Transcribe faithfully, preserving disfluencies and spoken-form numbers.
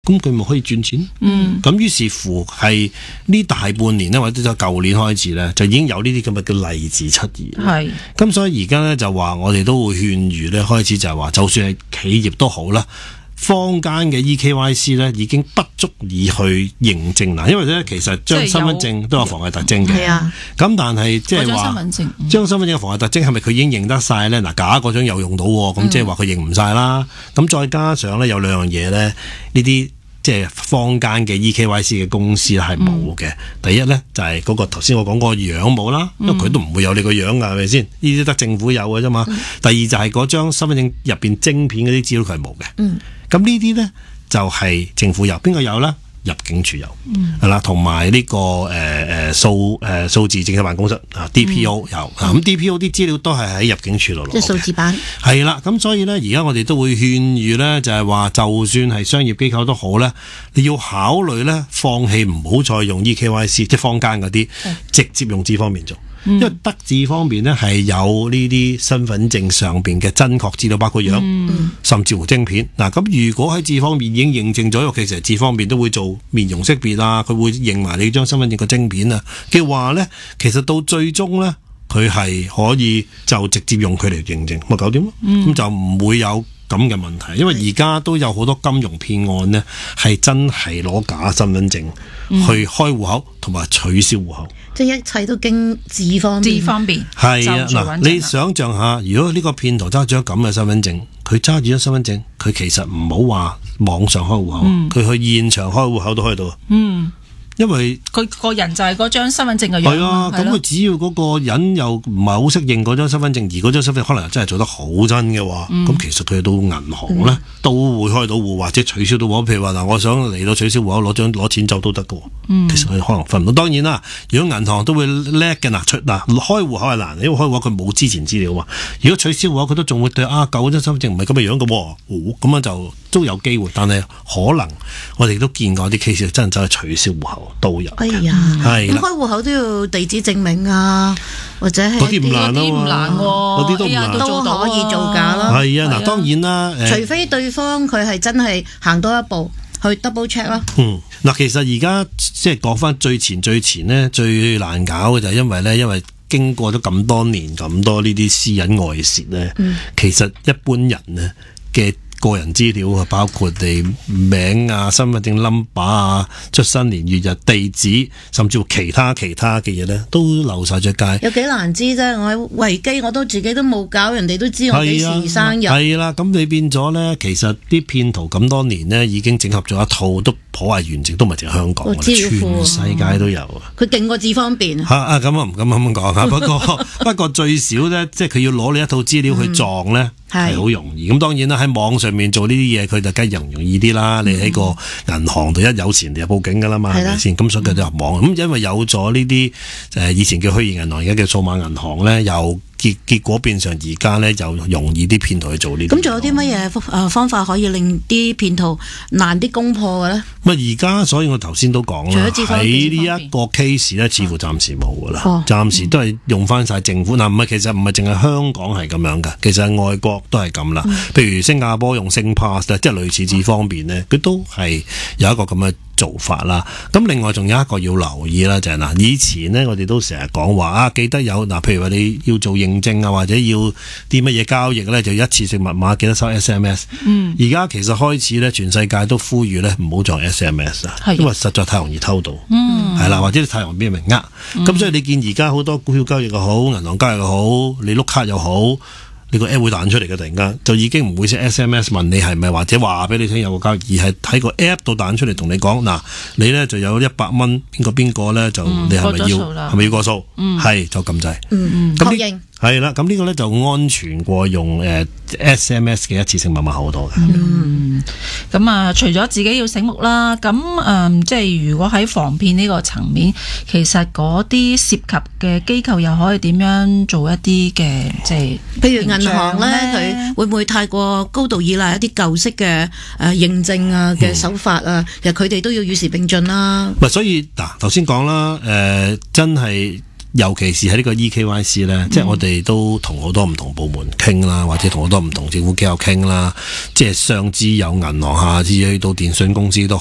咁佢咪可以賺錢？嗯，咁於是乎係呢大半年呢，或者就舊年開始呢，就已經有呢啲咁嘅嘅例子出現。 係， 咁所以而家呢，就話我哋都會勸喻呢，開始就係話，就算係企業都好啦，坊間嘅 E K Y C 呢已經不足以去認證啦，因為呢，其實張身份證都有妨礙特徵嘅。係啊，咁但係即係話張身份證嘅妨礙特徵係咪佢已經認得晒呢？嗱，假嗰張又用到，咁即係話佢認唔晒啦。咁再加上呢，有兩樣嘢呢，呢啲即係坊間嘅 E K Y C 嘅公司係冇嘅。嗯、第一呢，就係、是、嗰個頭先我講嗰個樣冇啦，因為佢都唔會有你個樣噶，係咪先？呢啲得政府有嘅啫嘛。嗯、第二就係嗰張身份證入邊晶片嗰啲資料佢係冇嘅。嗯，咁呢啲呢，就係、是、政府有，邊個有呢？入境處有，係啦、嗯，同埋呢個誒誒數誒數字政策辦公室啊 D P O 有，咁、嗯、D P O 啲資料都係喺入境處度攞嘅，即係數字版。係啦，咁所以咧，而家我哋都會勸喻咧，就係話，就算係商業機構都好咧，你要考慮咧，放棄唔好再用 E K Y C， 即係坊間嗰啲，嗯、直接用智方便做。因為德智方面呢係有呢啲身份證上邊嘅真確資料，包括樣，嗯、甚至乎晶片。嗱，咁如果喺智方面已經認證咗，尤其是智方面都會做面容識別啊，佢會認埋你張身份證嘅晶片啊嘅話呢，其實到最終呢，佢係可以就直接用佢嚟認證，咪搞掂咯。咁、嗯、就唔會有咁嘅問題，因為而家都有好多金融騙案呢，係真係攞假身份證去開戶口同埋取消戶口。 即係一切都經智方便， 智方便係啊！嗱，你想象下，如果呢個騙徒揸住咗咁嘅身份證，佢揸住咗身份證，佢其實唔好話網上開戶口，佢、嗯、去現場開戶口都開到。嗯。因為佢個人就係嗰張身份證嘅樣。 係啊，咁佢只要嗰個人又唔係好適應嗰張身份證，而嗰張身份證可能真係做得好真嘅話，咁、嗯、其實佢到銀行咧、嗯、都會開到戶或者取消到戶。譬如話嗱，我想嚟到取消戶口攞張攞錢走都得嘅。嗯、其實佢可能分唔到。當然啦，如果銀行都會叻嘅嗱，出嗱開戶口係難，因為開戶口佢冇之前資料嘛。如果取消戶口，佢都仲會對啊舊張身份證唔係咁嘅樣嘅，咁、哦、樣就都有機會。但係可能我哋都見過啲 case 真係走去取消戶口。都有。 哎呀，咁開戶口都要地址證明啊，或者係嗰啲唔難啊， 嗰啲唔難喎， 嗰啲都唔難， 都可以做假啦。 係啊，嗱，當然啦， 除非對方佢係真係行多一步去 double check 啦。 嗯，嗱，其實而家即係講翻最前最前呢，最難搞嘅就係因為咧，因為經過咗咁多年咁多呢啲私隱外泄咧，嗯、其實一般人呢嘅個人資料啊，包括你名啊、身份證 number 啊、出生年月日、地址，甚至乎其他其他嘅嘢咧，都流晒出街。 有幾難知啫？我喺維基我都自己都冇搞，人哋都知我幾時生日。 係啦、啊，咁、啊、你變咗咧，其實啲騙徒咁多年呢，已經整合咗一套都頗為完整，都唔係淨係香港，哦、全世界都有啊。 佢勁過智方便啊！啊咁啊唔敢咁講啊，不過不過最少咧，即係佢要攞你一套資料去撞咧。嗯係好容易，咁當然啦，喺網上面做呢啲嘢，佢就梗係容易啲啦。嗯、你喺個銀行度一有錢，你就報警噶啦嘛，係咪先？咁所以佢就入網。咁、嗯、因為有咗呢啲誒，以前叫虛擬銀行，而家叫數碼銀行咧，又結結果變成而家咧，就容易啲騙徒去做呢啲。 咁仲有啲乜嘢誒方法可以令啲騙徒難啲攻破嘅咧？ 咁而家所以我頭先都講啦，喺呢一個 case 咧，似乎暫時冇噶啦，哦、暫時都係用翻晒政府。嗱、嗯，唔係其實唔係淨係香港係咁樣噶，其實係外國都係咁啦。嗯、譬如新加坡用 SingPass 咧，即係類似智方便咧，佢都係有一個咁嘅做法啦。咁另外仲有一個要留意啦，就係、是、嗱，以前呢，我哋都成日講話啊，記得有嗱，譬如話你要做認證啊，或者要啲乜嘢交易咧，就一次性密碼，記得收 S M S。嗯，而家其實開始咧，全世界都呼籲咧唔好再 S M S 啊，的因為實在太容易偷到。嗯，係啦，或者你太容易俾人呃。咁、嗯、所以你見而家好多股票交易又好，銀行交易又好，你碌卡又好。你個 app 會彈出嚟嘅，突然間就已經唔會寫 S M S 問你係咪，或者話俾你聽有個交易，而係喺個 app 度彈出嚟同你講，嗱，你咧就有一百蚊，邊個邊個咧就、嗯、你係咪要係咪要過數？係、嗯、就咁滯。嗯嗯，確認係啦，咁呢個咧就安全過用誒、呃、S M S 嘅一次性密碼好多嘅。 嗯，咁啊，除咗自己要醒目啦，咁誒、呃，即係如果喺防騙呢個層面，其實嗰啲涉及嘅機構又可以點樣做一啲嘅，即係譬如銀行咧，佢會唔會太過高度依賴一啲舊式嘅誒認證啊嘅手法啊？其實佢哋都要與時並進啦。 唔係，所以嗱，頭先講啦，誒、呃，真係。 尤其是喺呢個 E K Y C 咧，嗯、即係我哋都同好多唔同部門傾啦，或者同好多唔同政府機構傾啦，即係上至有銀行，下至去到電信公司都。